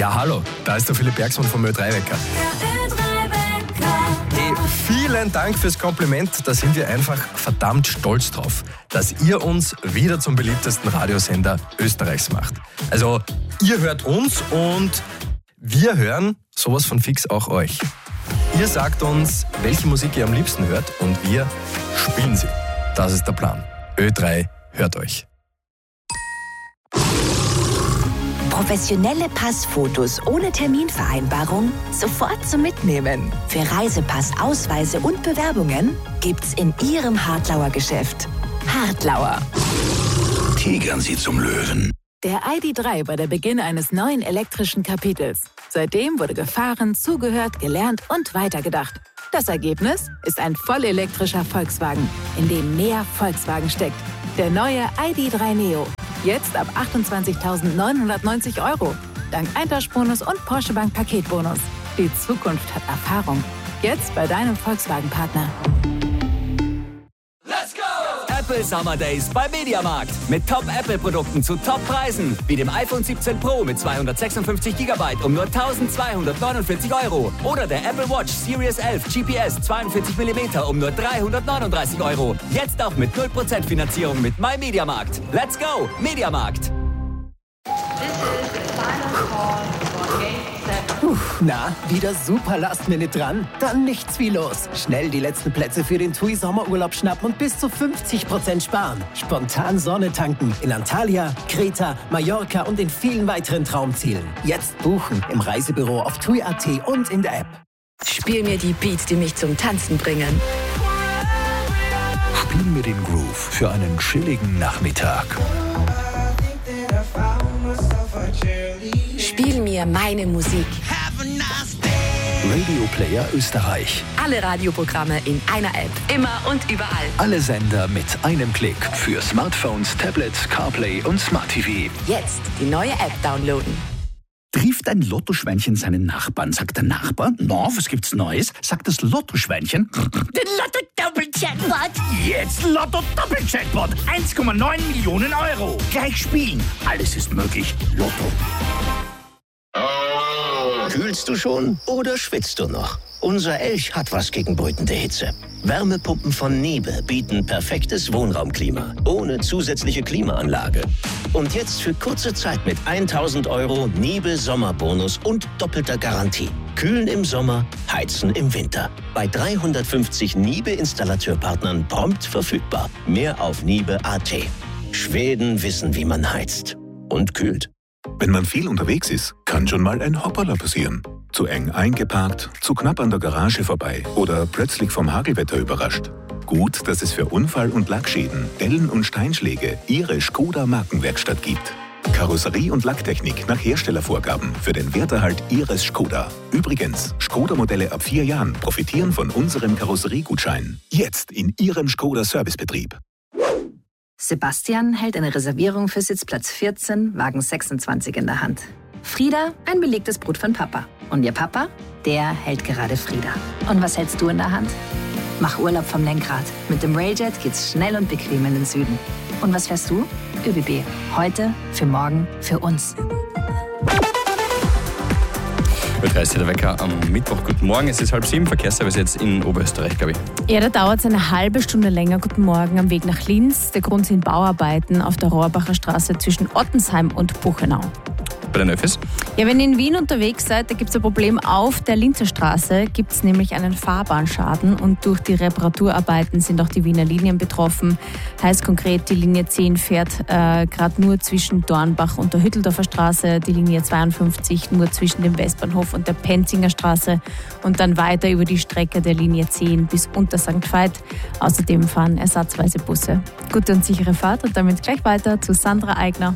Ja, hallo, da ist der Philipp Bergsmann vom Ö3-Wecker. Hey, vielen Dank fürs Kompliment, da sind wir einfach verdammt stolz drauf, dass ihr uns wieder zum beliebtesten Radiosender Österreichs macht. Also, ihr hört uns und wir hören sowas von fix auch euch. Ihr sagt uns, welche Musik ihr am liebsten hört und wir spielen sie. Das ist der Plan. Ö3 hört euch. Professionelle Passfotos ohne Terminvereinbarung sofort zum Mitnehmen. Für Reisepass, Ausweise und Bewerbungen gibt's in Ihrem Hartlauer Geschäft. Hartlauer. Tigern Sie zum Löwen. Der ID.3 war der Beginn eines neuen elektrischen Kapitels. Seitdem wurde gefahren, zugehört, gelernt und weitergedacht. Das Ergebnis ist ein vollelektrischer Volkswagen, in dem mehr Volkswagen steckt. Der neue ID.3 Neo. Jetzt ab 28.990 €. Dank Eintauschbonus und Porsche Bank Paketbonus. Die Zukunft hat Erfahrung. Jetzt bei deinem Volkswagen-Partner. Let's go! Apple Summer Days bei Mediamarkt. Mit Top-Apple-Produkten zu Top-Preisen. Wie dem iPhone 17 Pro mit 256 GB um nur 1.249 € Oder der Apple Watch Series 11 GPS 42 mm um nur 339 €. Jetzt auch mit 0% Finanzierung mit MyMediamarkt. Let's go, Mediamarkt! Na, wieder super Last-Minute dran? Dann nichts wie los. Schnell die letzten Plätze für den TUI Sommerurlaub schnappen und bis zu 50% sparen. Spontan Sonne tanken in Antalya, Kreta, Mallorca und in vielen weiteren Traumzielen. Jetzt buchen im Reisebüro auf TUI.at und in der App. Spiel mir die Beats, die mich zum Tanzen bringen. Spiel mir den Groove für einen chilligen Nachmittag. Spiel mir meine Musik. Radio Player Österreich. Alle Radioprogramme in einer App. Immer und überall. Alle Sender mit einem Klick. Für Smartphones, Tablets, CarPlay und Smart TV. Jetzt die neue App downloaden. Trifft ein Lottoschweinchen seinen Nachbarn, sagt der Nachbar, na, was gibt's Neues? Sagt das Lottoschweinchen, den Lotto-Doppel-Jackpot. Jetzt Lotto-Doppel-Jackpot, 1,9 Millionen €. Gleich spielen, alles ist möglich. Lotto. Kühlst du schon oder schwitzt du noch? Unser Elch hat was gegen brütende Hitze. Wärmepumpen von Niebe bieten perfektes Wohnraumklima, ohne zusätzliche Klimaanlage. Und jetzt für kurze Zeit mit 1.000 € Niebe Sommerbonus und doppelter Garantie. Kühlen im Sommer, heizen im Winter. Bei 350 Niebe-Installateurpartnern prompt verfügbar. Mehr auf niebe.at. Schweden wissen, wie man heizt. Und kühlt. Wenn man viel unterwegs ist, kann schon mal ein Hoppala passieren. Zu eng eingeparkt, zu knapp an der Garage vorbei oder plötzlich vom Hagelwetter überrascht. Gut, dass es für Unfall- und Lackschäden, Dellen und Steinschläge Ihre Skoda Markenwerkstatt gibt. Karosserie- und Lacktechnik nach Herstellervorgaben für den Werterhalt Ihres Skoda. Übrigens, Skoda-Modelle ab 4 Jahren profitieren von unserem Karosseriegutschein. Jetzt in Ihrem Skoda-Servicebetrieb. Sebastian hält eine Reservierung für Sitzplatz 14, Wagen 26 in der Hand. Frieda, ein belegtes Brot von Papa. Und ihr Papa, der hält gerade Frieda. Und was hältst du in der Hand? Mach Urlaub vom Lenkrad. Mit dem Railjet geht's schnell und bequem in den Süden. Und was fährst du? ÖBB. Heute, für morgen, für uns. Ö3 ist der Wecker am Mittwoch. Guten Morgen, es ist 6:30, Verkehrsservice jetzt in Oberösterreich, glaube ich. Ja, da dauert es eine halbe Stunde länger. Guten Morgen am Weg nach Linz. Der Grund sind Bauarbeiten auf der Rohrbacher Straße zwischen Ottensheim und Buchenau. Bei den Öffis? Ja, wenn ihr in Wien unterwegs seid, da gibt es ein Problem. Auf der Linzer Straße gibt es nämlich einen Fahrbahnschaden und durch die Reparaturarbeiten sind auch die Wiener Linien betroffen. Heißt konkret, die Linie 10 fährt gerade nur zwischen Dornbach und der Hütteldorfer Straße, die Linie 52 nur zwischen dem Westbahnhof und der Penzinger Straße und dann weiter über die Strecke der Linie 10 bis unter St. Veit. Außerdem fahren ersatzweise Busse. Gute und sichere Fahrt und damit gleich weiter zu Sandra Eigner.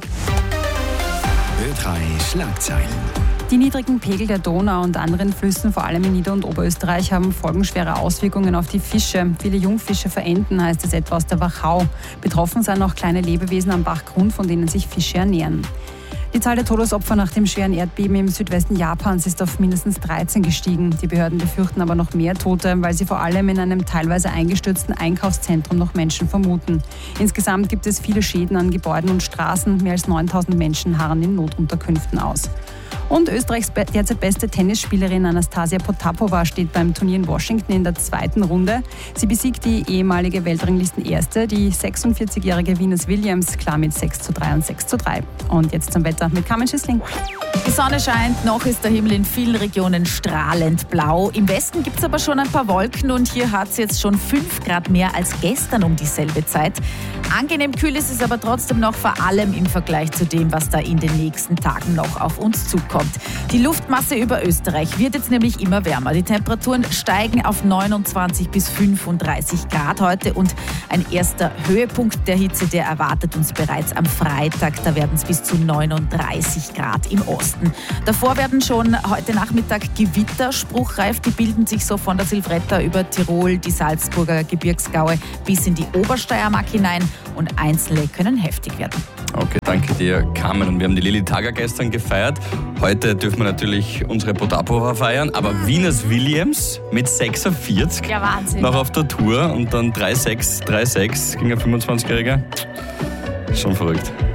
Ö3 Schlagzeilen. Die niedrigen Pegel der Donau und anderen Flüssen, vor allem in Nieder- und Oberösterreich, haben folgenschwere Auswirkungen auf die Fische. Viele Jungfische verenden, heißt es etwa aus der Wachau. Betroffen seien auch kleine Lebewesen am Bachgrund, von denen sich Fische ernähren. Die Zahl der Todesopfer nach dem schweren Erdbeben im Südwesten Japans ist auf mindestens 13 gestiegen. Die Behörden befürchten aber noch mehr Tote, weil sie vor allem in einem teilweise eingestürzten Einkaufszentrum noch Menschen vermuten. Insgesamt gibt es viele Schäden an Gebäuden und Straßen. Mehr als 9.000 Menschen harren in Notunterkünften aus. Und Österreichs derzeit beste Tennisspielerin Anastasia Potapova steht beim Turnier in Washington in der 2. Runde. Sie besiegt die ehemalige Weltranglistenerste, die 46-jährige Venus Williams, klar mit 6:3 und 6:3. Und jetzt zum Wetter mit Carmen Schüssling. Die Sonne scheint, noch ist der Himmel in vielen Regionen strahlend blau. Im Westen gibt es aber schon ein paar Wolken und hier hat es jetzt schon 5 Grad mehr als gestern um dieselbe Zeit. Angenehm kühl ist es aber trotzdem noch, vor allem im Vergleich zu dem, was da in den nächsten Tagen noch auf uns zukommt. Die Luftmasse über Österreich wird jetzt nämlich immer wärmer. Die Temperaturen steigen auf 29 bis 35 Grad heute und ein erster Höhepunkt der Hitze, der erwartet uns bereits am Freitag. Da werden es bis zu 39 Grad im Osten. Davor werden schon heute Nachmittag Gewitter spruchreif. Die bilden sich so von der Silvretta über Tirol, die Salzburger Gebirgsgaue bis in die Obersteiermark hinein und einzelne können heftig werden. Okay, danke dir, Carmen. Und wir haben die Lilly Tager gestern gefeiert. Heute dürfen wir natürlich unsere Potapova feiern, aber Venus Williams mit 46 Ja, Wahnsinn. noch auf der Tour und dann 3,6 gegen ein 25-Jähriger. Schon verrückt.